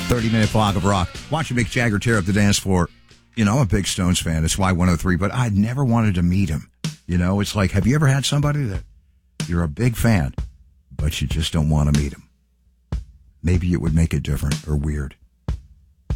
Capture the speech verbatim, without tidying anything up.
thirty-minute block of rock. Watching Mick Jagger tear up the dance floor. You know, I'm a big Stones fan. It's Y one oh three, but I'd never wanted to meet him. You know, it's like, have you ever had somebody that you're a big fan, but you just don't want to meet him? Maybe it would make it different or weird.